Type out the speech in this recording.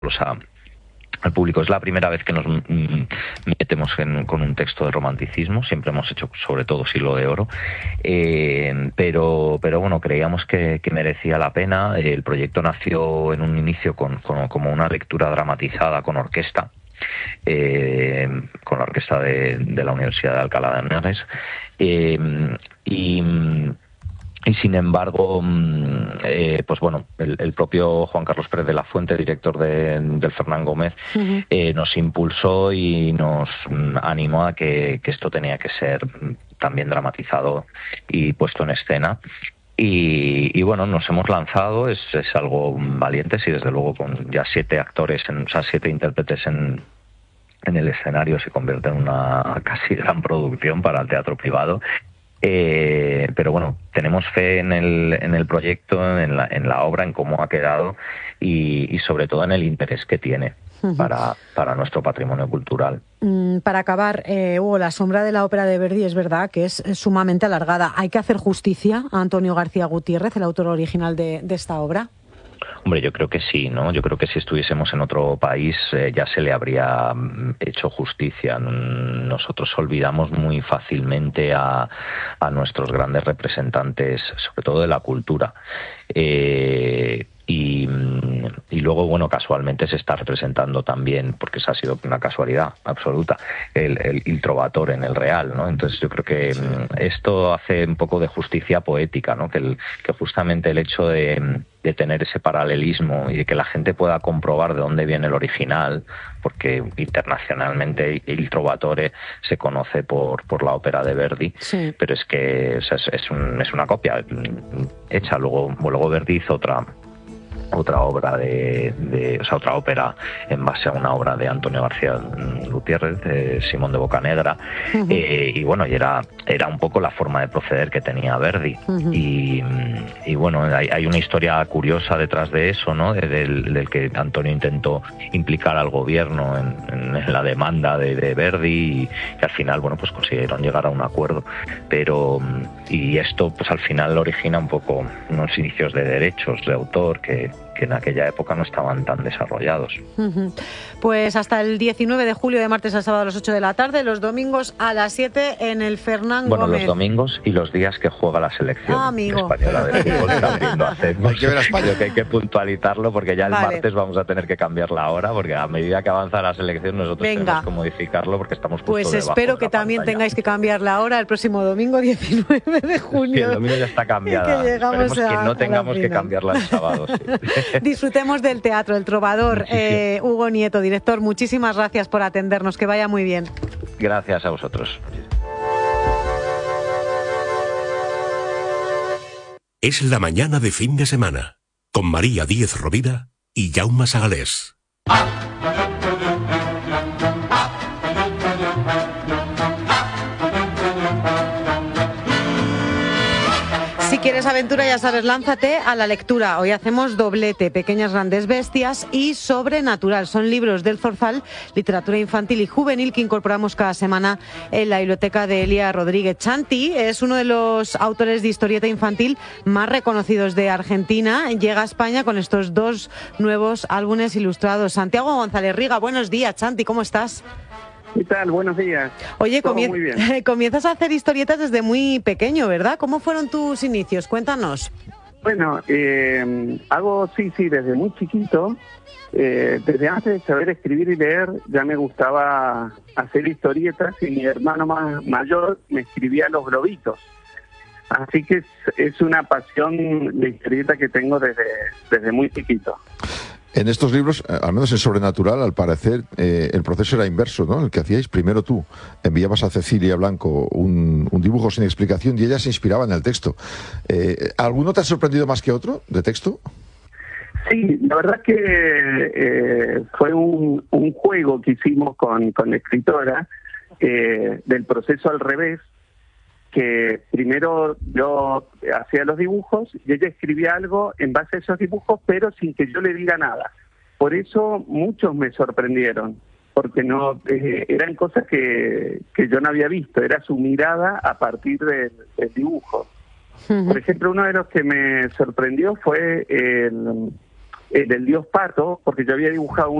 al público. Es la primera vez que nos metemos con un texto de romanticismo. Siempre hemos hecho sobre todo Siglo de Oro, pero bueno, creíamos que merecía la pena. El proyecto nació en un inicio como una lectura dramatizada con orquesta, con la orquesta de la Universidad de Alcalá de Henares, y sin embargo, pues bueno, el propio Juan Carlos Pérez de la Fuente, director del Fernán Gómez, nos impulsó y nos animó a que esto tenía que ser también dramatizado y puesto en escena. Y bueno, nos hemos lanzado, es algo valiente, sí, desde luego, con ya 7 actores, 7 intérpretes en el escenario, se convierte en una casi gran producción para el teatro privado. Pero bueno, tenemos fe en el proyecto, en la obra, en cómo ha quedado y sobre todo en el interés que tiene para nuestro patrimonio cultural. Para acabar, Hugo, La sombra de la ópera de Verdi es verdad que es sumamente alargada. ¿Hay que hacer justicia a Antonio García Gutiérrez, el autor original de esta obra? Hombre, yo creo que sí, ¿no? Yo creo que si estuviésemos en otro país ya se le habría hecho justicia. Nosotros olvidamos muy fácilmente a nuestros grandes representantes, sobre todo de la cultura. Y luego, bueno, casualmente se está representando también, porque esa ha sido una casualidad absoluta, el Trovatore en el Real, ¿no? Entonces yo creo que esto hace un poco de justicia poética, ¿no? Que justamente el hecho de tener ese paralelismo y de que la gente pueda comprobar de dónde viene el original, porque internacionalmente el Trovatore se conoce por la ópera de Verdi, sí, pero es que es una copia hecha. Luego Verdi hizo otra obra otra ópera en base a una obra de Antonio García Gutiérrez, de Simón de Bocanegra, y bueno, y era un poco la forma de proceder que tenía Verdi, y bueno, hay una historia curiosa detrás de eso, ¿no? Del que Antonio intentó implicar al gobierno en la demanda de Verdi, y al final, bueno, pues consiguieron llegar a un acuerdo, y esto pues al final origina un poco unos inicios de derechos de autor que en aquella época no estaban tan desarrollados. Pues hasta el 19 de julio, de martes a sábado a las 8 de la tarde, los domingos a las 7 en el Fernán Gómez. Bueno, los domingos y los días que juega la selección española de fútbol también lo hacemos. Creo que hay que puntualizarlo, porque ya el martes vamos a tener que cambiar la hora, porque a medida que avanza la selección nosotros tenemos que modificarlo, porque estamos justo pues espero que también tengáis que cambiar la hora el próximo domingo 19 de junio. Sí, el domingo ya está cambiada. Esperemos que no tengamos que cambiarla el sábado. Sí. Disfrutemos del teatro, El Trovador. Hugo Nieto, director, muchísimas gracias por atendernos, que vaya muy bien. Gracias a vosotros. Es la mañana de fin de semana, con María Díez Rovira y Jaume Sagalés. Si quieres aventura, ya sabes, lánzate a la lectura. Hoy hacemos doblete, Pequeñas grandes bestias y Sobrenatural. Son libros del Zorzal, literatura infantil y juvenil, que incorporamos cada semana en la biblioteca de Elia Rodríguez. Chanti es uno de los autores de historieta infantil más reconocidos de Argentina. Llega a España con estos 2 nuevos álbumes ilustrados. Santiago González Riga, buenos días, Chanti, ¿cómo estás? ¿Qué tal? Buenos días. Oye, comienzas a hacer historietas desde muy pequeño, ¿verdad? ¿Cómo fueron tus inicios? Cuéntanos. Bueno, hago, sí, desde muy chiquito. Desde antes de saber escribir y leer, ya me gustaba hacer historietas, y mi hermano mayor me escribía los globitos. Así que es una pasión de historieta que tengo desde muy chiquito. En estos libros, al menos en Sobrenatural, al parecer, el proceso era inverso, ¿no? El que hacíais primero tú, enviabas a Cecilia Blanco un dibujo sin explicación y ella se inspiraba en el texto. ¿Alguno te ha sorprendido más que otro de texto? Sí, la verdad que fue un juego que hicimos con la escritora, del proceso al revés, que primero yo hacía los dibujos y ella escribía algo en base a esos dibujos, pero sin que yo le diga nada. Por eso muchos me sorprendieron, porque no eran cosas que yo no había visto, era su mirada a partir del dibujo. Por ejemplo, uno de los que me sorprendió fue del dios Pato, porque yo había dibujado